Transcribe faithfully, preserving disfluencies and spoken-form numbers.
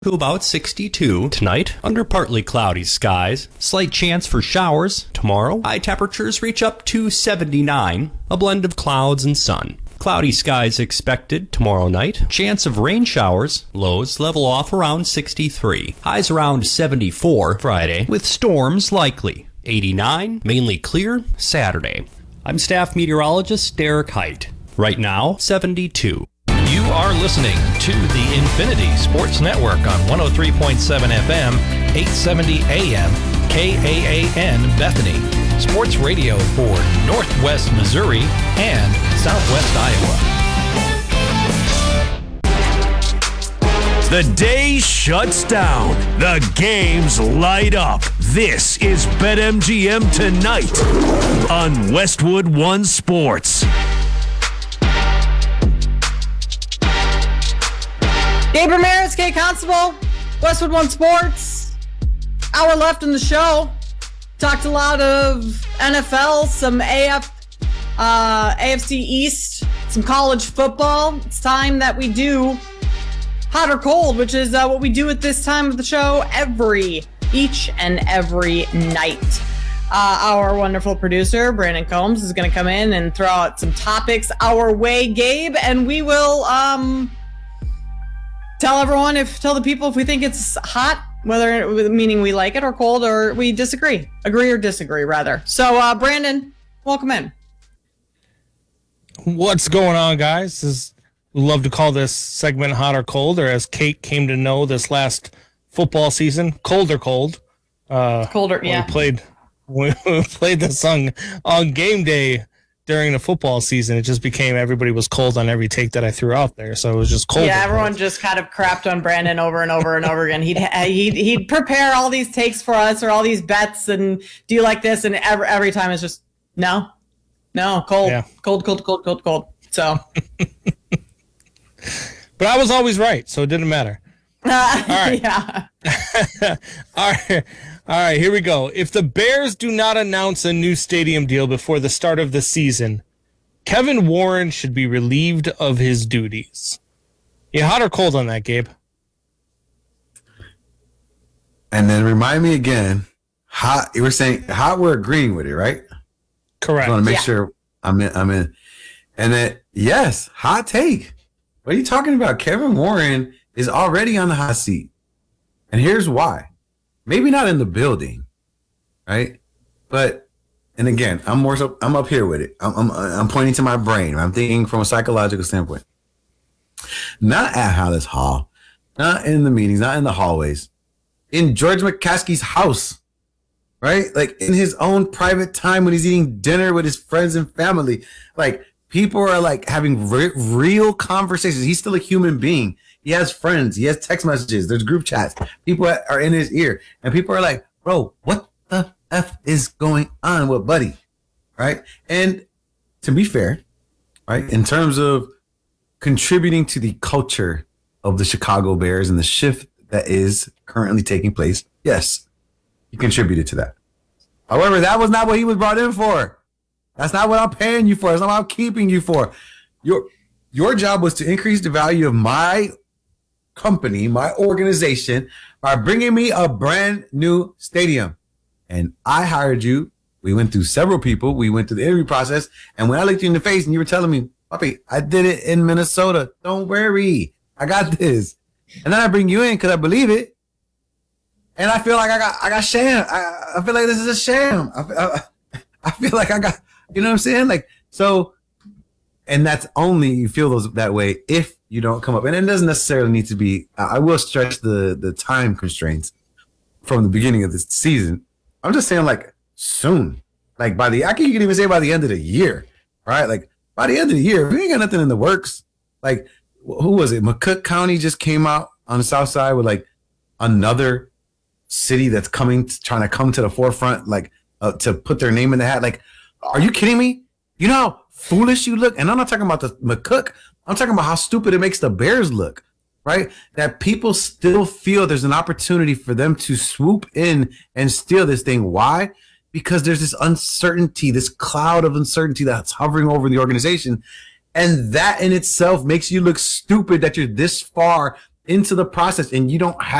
to about sixty-two tonight under partly cloudy skies. Slight chance for showers tomorrow. High temperatures reach up to seventy-nine, a blend of clouds and sun. Cloudy skies expected tomorrow night. Chance of rain showers. Lows level off around sixty-three. Highs around seventy-four Friday, with storms likely. eighty-nine, mainly clear Saturday. I'm staff meteorologist Derek Height. Right now, seventy-two. You are listening to the Infinity Sports Network on one oh three point seven F M, eight seventy A M, K A A N Bethany. Sports radio for Northwest Missouri and Southwest Iowa. The day shuts down. The games light up. This is BetMGM Tonight on Westwood One Sports. Gabe Ramirez, Kate Constable, Westwood One Sports. Hour left in the show. Talked a lot of N F L, some A F, uh, A F C East, some college football. It's time that we do hot or cold, which is uh, what we do at this time of the show every, each and every night. Uh, our wonderful producer, Brandon Combs, is going to come in and throw out some topics our way, Gabe, and we will um, tell everyone, if tell the people if we think it's hot, whether meaning we like it, or cold, or we disagree, agree or disagree, rather. So, uh, Brandon, welcome in. What's going on, guys? This is, we love to call this segment hot or cold, or as Kate came to know this last football season, cold or cold. Uh, Colder, yeah. We played, we played the song on game day during the football season. It just became everybody was cold on every take that I threw out there, so it was just cold. Yeah, everyone just kind of crapped on Brandon over and over and over again. He'd he'd he'd prepare all these takes for us or all these bets and do you like this, and every every time it's just no, no, cold, yeah. cold, cold, cold, cold, cold. So. But I was always right, so it didn't matter. Uh, All right. Yeah. All right. All right, here we go. If the Bears do not announce a new stadium deal before the start of the season, Kevin Warren should be relieved of his duties. You hot or cold on that, Gabe? And then remind me again, hot, you were saying hot, we're agreeing with it, right? Correct. I want to make Yeah. sure I'm in, I'm in. And then, yes, hot take. What are you talking about? Kevin Warren is already on the hot seat. And here's why. Maybe not in the building, right? But, and again, I'm more so, I'm up here with it. I'm, I'm, I'm pointing to my brain. I'm thinking from a psychological standpoint. Not at Hallis Hall, not in the meetings, not in the hallways, in George McCaskey's house, right? Like in his own private time when he's eating dinner with his friends and family. Like, people are like having re- real conversations. He's still a human being. He has friends. He has text messages. There's group chats. People are in his ear. And people are like, bro, what the F is going on with Buddy? Right? And to be fair, right, in terms of contributing to the culture of the Chicago Bears and the shift that is currently taking place, yes, he contributed to that. However, that was not what he was brought in for. That's not what I'm paying you for. That's not what I'm keeping you for. Your your job was to increase the value of my company, my organization, by bringing me a brand new stadium. And I hired you. We went through several people. We went through the interview process. And when I looked you in the face and you were telling me, Puppy, I did it in Minnesota. Don't worry. I got this. And then I bring you in because I believe it. And I feel like I got I got sham. I, I feel like this is a sham. I, I, I feel like I got... You know what I'm saying? Like, so, and that's only, you feel those that way if you don't come up. And it doesn't necessarily need to be, I will stretch the, the time constraints from the beginning of the season. I'm just saying, like, soon. Like, by the, I can, you can even say by the end of the year, right? Like, by the end of the year, we ain't got nothing in the works. Like, who was it? McCook County just came out on the south side with, like, another city that's coming, trying to come to the forefront, like, uh, to put their name in the hat. Like, are you kidding me? You know how foolish you look? And I'm not talking about the McCook. I'm talking about how stupid it makes the Bears look, right? That people still feel there's an opportunity for them to swoop in and steal this thing. Why? Because there's this uncertainty, this cloud of uncertainty that's hovering over the organization. And that in itself makes you look stupid that you're this far into the process and you don't have